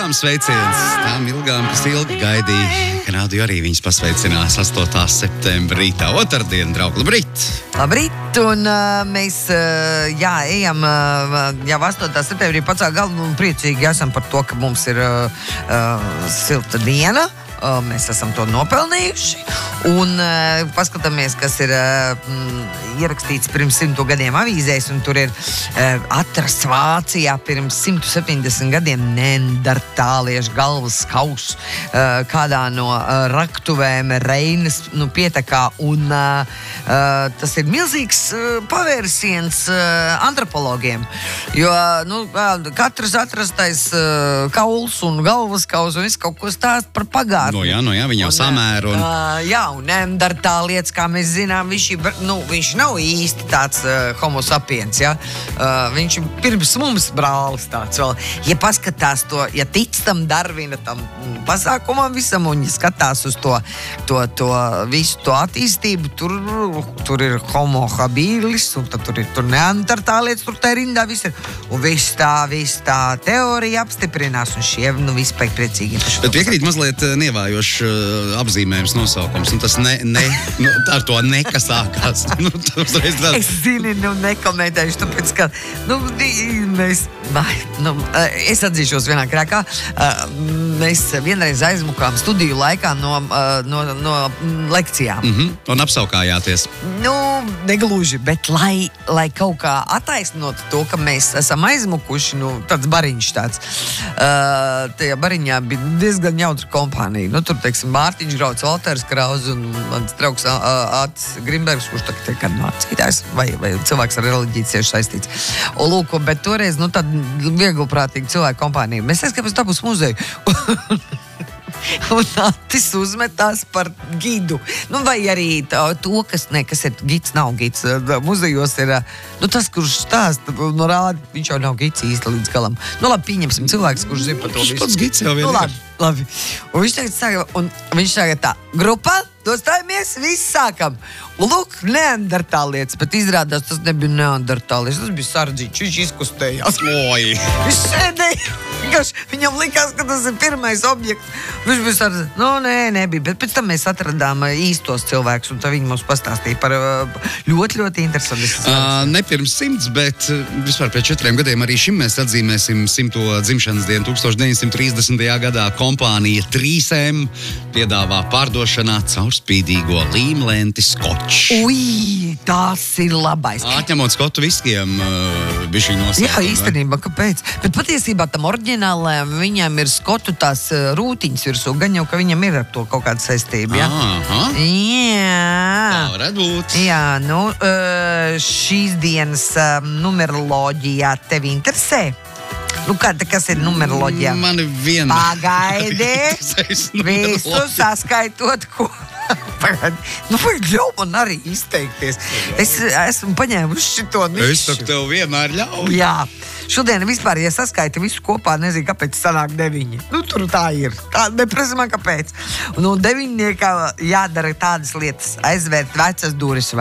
Ilgām sveiciens. Tām Ilgām, kas ilgi gaidīja, ka Radio arī viņas pasveicinās 8. septembra rītā. Otrdien, draugi, labrīt! Labrīt, un mēs, ejam jau 8. septembrī pacēl galvu un priecīgi esam par to, ka mums ir silta diena. Mēs esam to nopelnījuši un paskatāmies, kas ir ierakstīts pirms 100 gadiem avīzēs, un tur ir atrasts Vācijā pirms 170 gadiem neandertāliešu galvas kauss kādā no raktuvēm Reinas pietekā, un tas ir milzīgs pavērsiens antropologiem, jo katrs atrastais kauls un galvas kauls un viss kaut ko stāst par pagātni. No jā, viņi jau samēra. Un neandertālietis, kā mēs zinām, viņš nav īsti tāds homo sapiens, ja? Viņš ir pirms mums brālis tāds vēl. Ja paskatās to, ja tic tam Darvina tam pasākumam visam, un ja skatās uz to visu to attīstību, tur ir homo habilis, un tad tur ir neandertālietis, tur tā rindā viss ir. Un viss tā teorija apstiprinās, un šie vispār priecīgi. Bet piekrīt mazliet nievājošs apzīmējums nosaukums, un tas ar to neka sākās. Es zini, nekomentēšu, tāpēc, ka es atzīšos vienā krākā. Mēs vienreiz aizmukām studiju laikā no lekcijām. Un apsaukājāties. Negluži, bet lai kaut kā attaisnotu to, ka mēs esam aizmukuši, tāds bariņš tāds. Tajā bariņā bija diezgan jautra kompānija. Tur, teiksim, Mārtiņš Grauds, Valters Krauz un mans draugs Atis Grimbergs, kurš tagad ir mācītājs vai cilvēks ar reliģiju cieši saistīts. Un lūk, bet toreiz, tad vieglprātīgi cilvēku kompānija. Mēs aizkāpēc dabus muzeju. Un Atis uzmetās par gidu. Vai arī to, kas ir gids, nav gids. Muzejos ir tas, kurš stāsta, rāda, viņš jau nav gids īsti līdz galam. Labi, pieņemsim cilvēks, kurš zina par to visu. Pats gids jau vienkārši. Labi. Un viņš tagad tā, grupā, dostājamies, viss sākam. Un lūk, neandertālietis, bet izrādās, tas nebija neandertālietis, tas bija sardzīts, viņš izkustējās. Oi! Viņš sēdēja, viņam likās, ka tas ir pirmais objekts. Viņš bija sardzīts. Nebija, bet pēc tam mēs atradām īstos cilvēkus, un tā viņi mums pastāstīja par ļoti, ļoti interesanti. Ne pirms 100, bet vispār pēc 4 gadiem arī šim mēs atzīmēsim 100. dzimšanas dienu 1930. gadā. Kompānija 3M piedāvā pārdošanā caurspīdīgo līmlenti skočs. Ui, tas ir labais. Atņemot skotu viskiem bišķi nosaukumu. Jā, īstenībā, kāpēc? Bet patiesībā tam oriģinālajam viņam ir skotu tās rūtiņas virsū, gan jau, ka viņam ir ar to kaut kāda saistība, ja? Aha. Jā. Tā varētu būt. Jā, šīs dienas numeroloģijā tevi interesē? Kas ir numeroloģijā? Mani vienmēr. Pagaidi, visu saskaitot, ko... Ļauj man arī izteikties. Es esmu paņēmuši šito nišu. Es tak tev vienmēr ļauju. Jā. Šodien vispār, ja saskaita visu kopā, nezinu, kāpēc sanāk 9. Tur tā ir. Neprasa man, kāpēc. Un 9 jādara tādas lietas, aizvērt vecas durvis